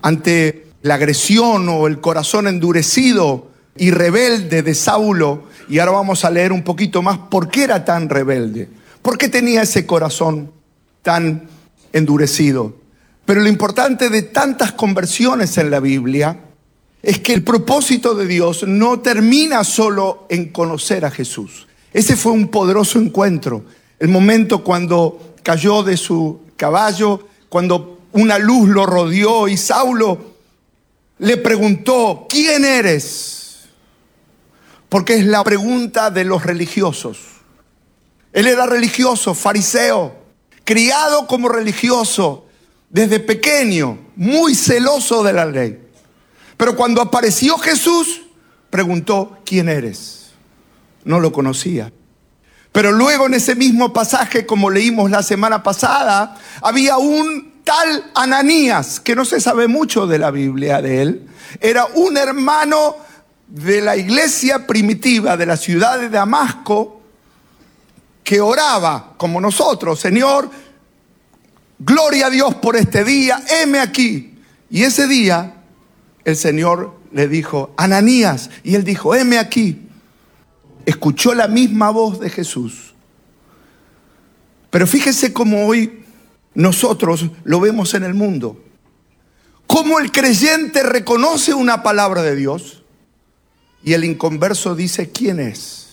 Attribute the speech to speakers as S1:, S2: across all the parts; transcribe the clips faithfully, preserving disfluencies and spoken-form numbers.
S1: ante la agresión o el corazón endurecido y rebelde de Saulo. Y ahora vamos a leer un poquito más por qué era tan rebelde, por qué tenía ese corazón tan endurecido. Pero lo importante de tantas conversiones en la Biblia es que el propósito de Dios no termina solo en conocer a Jesús. Ese fue un poderoso encuentro. El momento cuando cayó de su caballo, cuando una luz lo rodeó y Saulo le preguntó: ¿quién eres? Porque es la pregunta de los religiosos. Él era religioso, fariseo, criado como religioso desde pequeño, muy celoso de la ley. Pero cuando apareció Jesús, preguntó: ¿quién eres? No lo conocía. Pero luego en ese mismo pasaje, como leímos la semana pasada, había un tal Ananías, que no se sabe mucho de la Biblia de él. Era un hermano de la iglesia primitiva de la ciudad de Damasco, que oraba como nosotros: Señor, gloria a Dios por este día, heme aquí. Y ese día el Señor le dijo: Ananías. Y él dijo: heme aquí. Escuchó la misma voz de Jesús. Pero fíjese cómo hoy nosotros lo vemos en el mundo. Cómo el creyente reconoce una palabra de Dios y el inconverso dice: ¿quién es?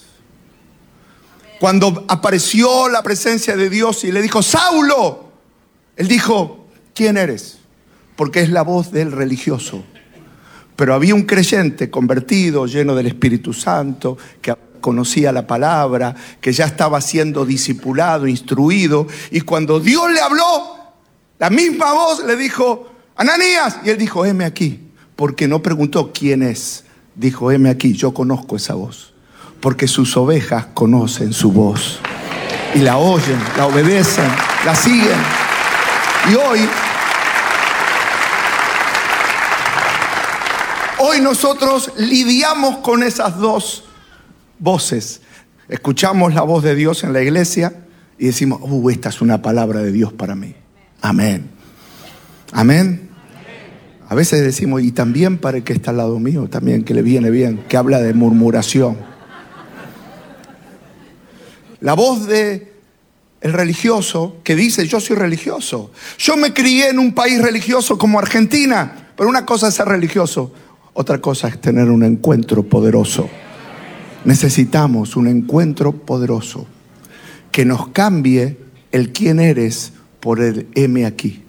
S1: Cuando apareció la presencia de Dios y le dijo: Saulo, él dijo: ¿quién eres? Porque es la voz del religioso. Pero había un creyente convertido, lleno del Espíritu Santo, que conocía la palabra, que ya estaba siendo discipulado, instruido. Y cuando Dios le habló, la misma voz le dijo: Ananías. Y él dijo: heme aquí. Porque no preguntó quién es. Dijo: heme aquí, yo conozco esa voz. Porque sus ovejas conocen su voz. Y la oyen, la obedecen, la siguen. Y hoy, hoy nosotros lidiamos con esas dos voces. Escuchamos la voz de Dios en la iglesia y decimos: uh, esta es una palabra de Dios para mí. Amén. Amén. A veces decimos: y también para el que está al lado mío, también que le viene bien, que habla de murmuración. La voz de el religioso que dice: yo soy religioso. Yo me crié en un país religioso como Argentina. Pero una cosa es ser religioso, otra cosa es tener un encuentro poderoso. Necesitamos un encuentro poderoso que nos cambie el quién eres por el heme aquí.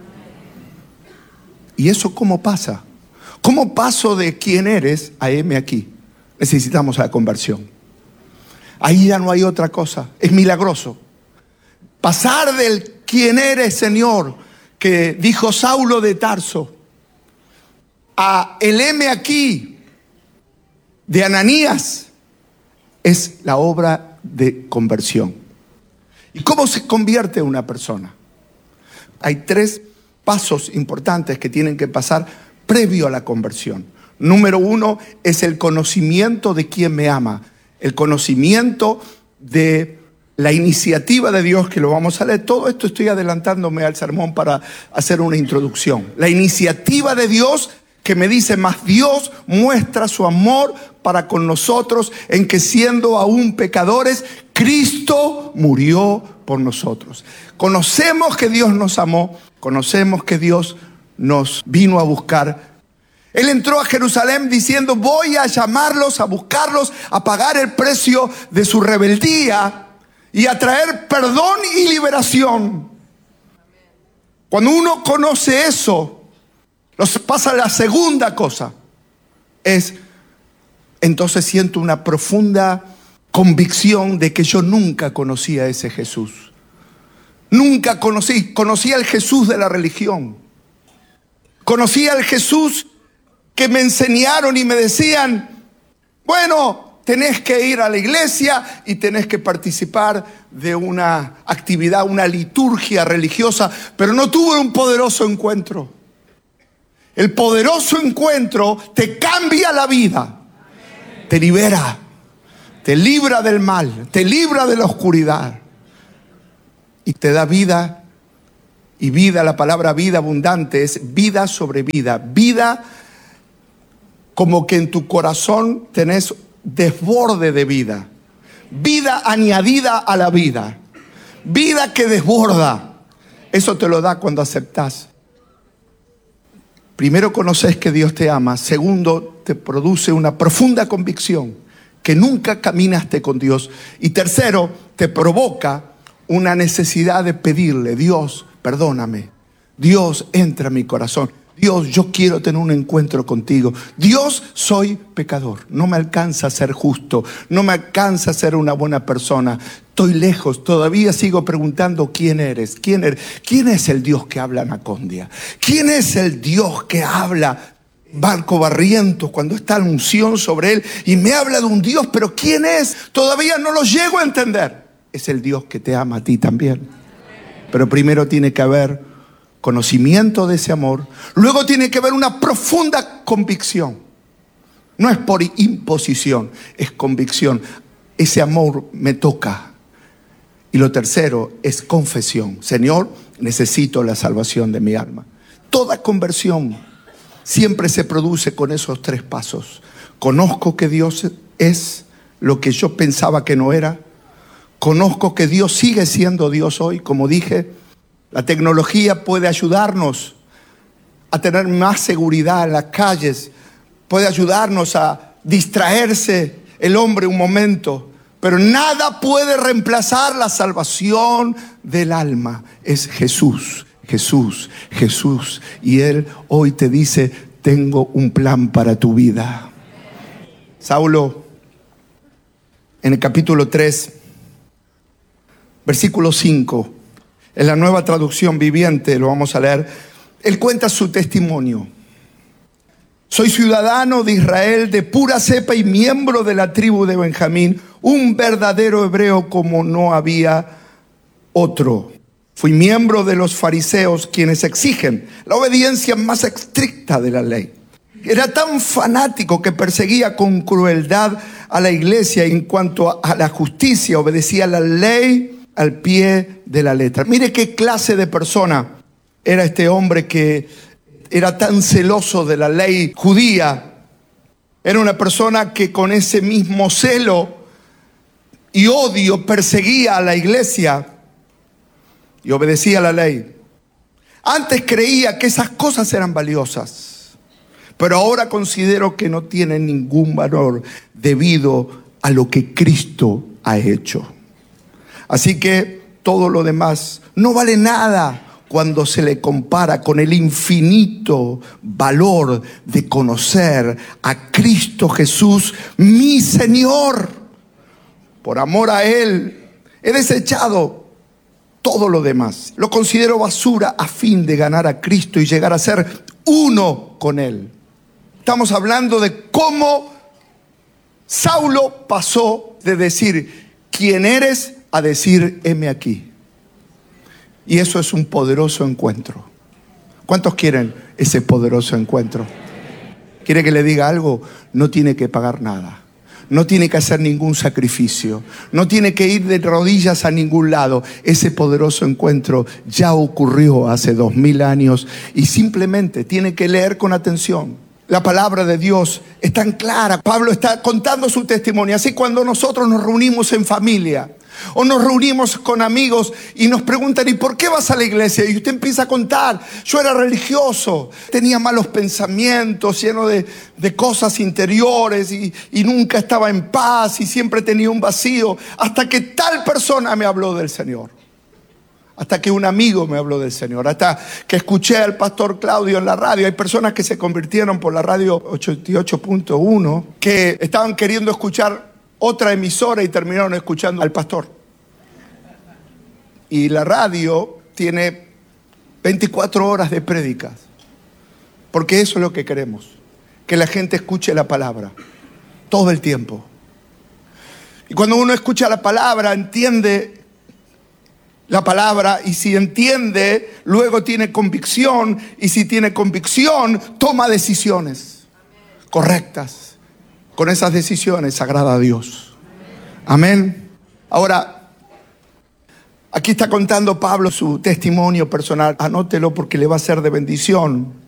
S1: ¿Y eso cómo pasa? ¿Cómo paso de quién eres a heme aquí? Necesitamos la conversión. Ahí ya no hay otra cosa. Es milagroso. Pasar del quién eres, Señor, que dijo Saulo de Tarso, a el heme aquí de Ananías, es la obra de conversión. ¿Y cómo se convierte una persona? Hay tres pasos importantes que tienen que pasar previo a la conversión. Número uno es el conocimiento de quién me ama. El conocimiento de la iniciativa de Dios, que lo vamos a leer. Todo esto estoy adelantándome al sermón para hacer una introducción. La iniciativa de Dios que me dice: más Dios muestra su amor para con nosotros en que, siendo aún pecadores, Cristo murió por nosotros. Conocemos que Dios nos amó, conocemos que Dios nos vino a buscar. Él entró a Jerusalén diciendo: voy a llamarlos, a buscarlos, a pagar el precio de su rebeldía y a traer perdón y liberación. Cuando uno conoce eso, nos pasa la segunda cosa. Es, entonces siento una profunda convicción de que yo nunca conocí a ese Jesús. Nunca conocí, conocí al Jesús de la religión. Conocí al Jesús que me enseñaron y me decían: bueno, tenés que ir a la iglesia y tenés que participar de una actividad, una liturgia religiosa. Pero no tuve un poderoso encuentro. El poderoso encuentro te cambia la vida, te libera, te libra del mal, te libra de la oscuridad y te da vida Y vida, la palabra vida abundante es vida sobre vida. Vida como que en tu corazón tenés desborde de vida. Vida añadida a la vida. Vida que desborda. Eso te lo da cuando aceptás. Primero, conoces que Dios te ama. Segundo, te produce una profunda convicción que nunca caminaste con Dios. Y tercero, te provoca una necesidad de pedirle: Dios, perdóname. Dios, entra a mi corazón. Dios, yo quiero tener un encuentro contigo. Dios, soy pecador. No me alcanza a ser justo. No me alcanza a ser una buena persona. Estoy lejos. Todavía sigo preguntando quién eres. ¿Quién eres? ¿Quién es el Dios que habla Anacondia? ¿Quién es el Dios que habla Barco Barrientos cuando está la unción sobre él? Y me habla de un Dios, pero ¿quién es? Todavía no lo llego a entender. Es el Dios que te ama a ti también. Pero primero tiene que haber conocimiento de ese amor. Luego tiene que haber una profunda convicción. No es por imposición, es convicción. Ese amor me toca. Y lo tercero es confesión. Señor, necesito la salvación de mi alma. Toda conversión siempre se produce con esos tres pasos. Conozco que Dios es lo que yo pensaba que no era. Conozco que Dios sigue siendo Dios hoy. Como dije, la tecnología puede ayudarnos a tener más seguridad en las calles. Puede ayudarnos a distraerse el hombre un momento. Pero nada puede reemplazar la salvación del alma. Es Jesús, Jesús, Jesús. Y Él hoy te dice: tengo un plan para tu vida. Saulo, en el capítulo tres, versículo cinco, en la Nueva Traducción Viviente, lo vamos a leer. Él cuenta su testimonio. Soy ciudadano de Israel, de pura cepa y miembro de la tribu de Benjamín, un verdadero hebreo como no había otro. Fui miembro de los fariseos, quienes exigen la obediencia más estricta de la ley. Era tan fanático que perseguía con crueldad a la iglesia. En cuanto a la justicia, obedecía la ley al pie de la letra. Mire qué clase de persona era este hombre que era tan celoso de la ley judía. Era una persona que con ese mismo celo y odio perseguía a la iglesia y obedecía la ley. Antes creía que esas cosas eran valiosas, pero ahora considero que no tienen ningún valor debido a lo que Cristo ha hecho. Así que todo lo demás no vale nada cuando se le compara con el infinito valor de conocer a Cristo Jesús, mi Señor. Por amor a Él he desechado todo lo demás. Lo considero basura a fin de ganar a Cristo y llegar a ser uno con Él. Estamos hablando de cómo Saulo pasó de decir ¿quién eres? A decir heme aquí. Y eso es un poderoso encuentro. ¿Cuántos quieren ese poderoso encuentro? ¿Quiere que le diga algo? No tiene que pagar nada. No tiene que hacer ningún sacrificio. No tiene que ir de rodillas a ningún lado. Ese poderoso encuentro ya ocurrió hace dos mil años y simplemente tiene que leer con atención. La palabra de Dios es tan clara. Pablo está contando su testimonio. Así cuando nosotros nos reunimos en familia o nos reunimos con amigos y nos preguntan ¿y por qué vas a la iglesia? Y usted empieza a contar: yo era religioso, tenía malos pensamientos, lleno de, de cosas interiores y, y nunca estaba en paz y siempre tenía un vacío, hasta que tal persona me habló del Señor, hasta que un amigo me habló del Señor, hasta que escuché al pastor Claudio en la radio. Hay personas que se convirtieron por la radio ochenta y ocho punto uno que estaban queriendo escuchar otra emisora y terminaron escuchando al pastor. Y la radio tiene veinticuatro horas de prédicas, porque eso es lo que queremos, que la gente escuche la palabra todo el tiempo. Y cuando uno escucha la palabra, entiende la palabra, y si entiende, luego tiene convicción, y si tiene convicción, toma decisiones correctas. Con esas decisiones agrada a Dios. Amén. Ahora, Aquí está contando Pablo su testimonio personal. Anótelo porque le va a ser de bendición.